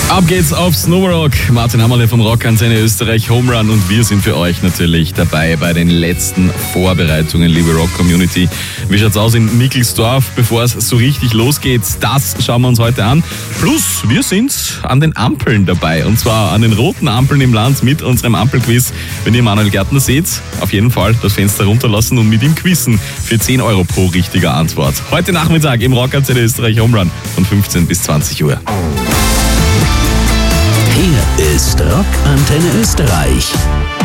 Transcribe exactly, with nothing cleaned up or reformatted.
Ab geht's aufs Novarock. Martin Hammerle vom Rockantenne Österreich Home Run und wir sind für euch natürlich dabei bei den letzten Vorbereitungen, liebe Rock-Community. Wie schaut's aus in Nickelsdorf, bevor es so richtig losgeht? Das schauen wir uns heute an. Plus, wir sind an den Ampeln dabei und zwar an den roten Ampeln im Land mit unserem Ampelquiz. Wenn ihr Manuel Gärtner seht, auf jeden Fall das Fenster runterlassen und mit ihm quizzen für zehn Euro pro richtige Antwort. Heute Nachmittag im Rockantenne Österreich Home Run von fünfzehn bis zwanzig Uhr. Hier ist Rockantenne Österreich.